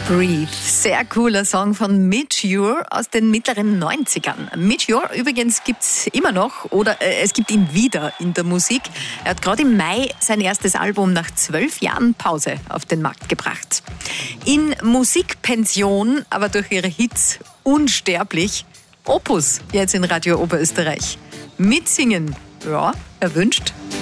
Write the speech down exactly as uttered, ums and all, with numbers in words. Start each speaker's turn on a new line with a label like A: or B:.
A: Breathe. Sehr cooler Song von Meteor aus den mittleren neunzigern. Meteor übrigens gibt es immer noch oder äh, es gibt ihn wieder in der Musik. Er hat gerade im Mai sein erstes Album nach zwölf Jahren Pause auf den Markt gebracht. In Musikpension, aber durch ihre Hits unsterblich. Opus, jetzt in Radio Oberösterreich. Mitsingen, ja, erwünscht.